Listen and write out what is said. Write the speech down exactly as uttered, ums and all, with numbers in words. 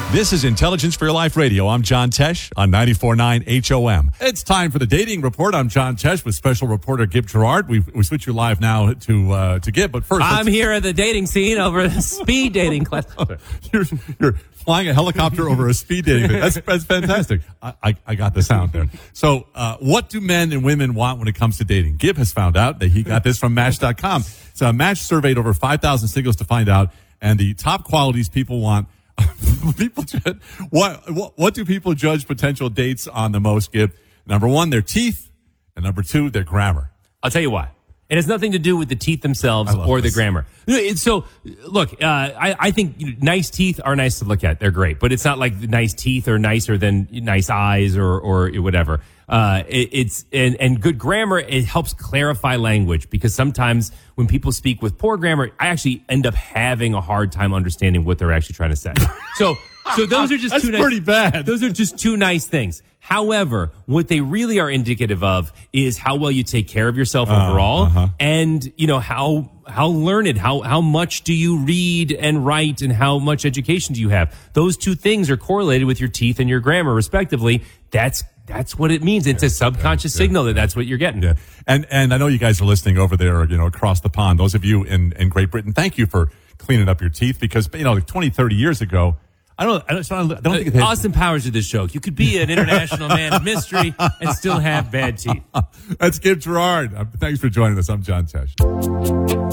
This is Intelligence for Your Life Radio. I'm John Tesh on ninety-four point nine H O M. It's time for the Dating Report. I'm John Tesh with special reporter Gib Gerard. We we switch you live now to uh, to Gib, but first... I'm here at the dating scene over the speed dating class. you're, you're flying a helicopter over a speed dating thing. That's, that's fantastic. I, I, I got the sound there. So uh, what do men and women want when it comes to dating? Gib has found out that he got this from Match dot com. So Match surveyed over five thousand singles to find out, and the top qualities people want... people what, what what do people judge potential dates on the most, Gib? Number one, their teeth, and number two, their grammar. I'll tell you why. It has nothing to do with the teeth themselves or this. the grammar. It's so, look, uh, I, I think you know, nice teeth are nice to look at. They're great. But it's not like nice teeth are nicer than nice eyes or, or whatever. Uh, it, it's and, and good grammar, it helps clarify language, because sometimes when people speak with poor grammar, I actually end up having a hard time understanding what they're actually trying to say. So, so those are just That's two nice, pretty bad. Those are just two nice things. However, what they really are indicative of is how well you take care of yourself overall, uh, uh-huh. and you know how how learned, how how much do you read and write, and how much education do you have. Those two things are correlated with your teeth and your grammar, respectively. That's That's what it means. It's yeah, a subconscious yeah, signal that that's what you're getting. Yeah. And and I know you guys are listening over there, you know, across the pond. Those of you in, in Great Britain, thank you for cleaning up your teeth, because, you know, like twenty, thirty years ago, I don't, I don't, I don't think it had... Austin Powers did this joke. You could be an international man of mystery and still have bad teeth. That's Gib Gerard. Thanks for joining us. I'm John Tesh.